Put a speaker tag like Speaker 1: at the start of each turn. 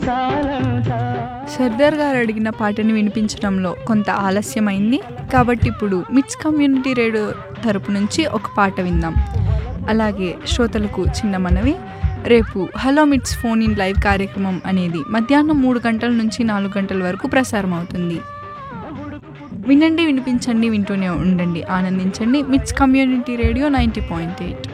Speaker 1: సర్దార్ గారు అడిగిన పాటని వినిపించడంలో కొంత ఆలస్యమైంది కాబట్టి ఇప్పుడు మిట్స్ కమ్యూనిటీ రేడియో తరపు నుంచి ఒక పాట విందాం. అలాగే శ్రోతలకు చిన్న మనవి, రేపు హలో మిట్స్ ఫోన్ ఇన్ లైవ్ కార్యక్రమం అనేది మధ్యాహ్నం 3 గంటల నుంచి 4 గంటల వరకు ప్రసారం అవుతుంది. వినండి, వినిపించండి, వింటూనే ఉండండి, ఆనందించండి. మిట్స్ కమ్యూనిటీ రేడియో 90.8.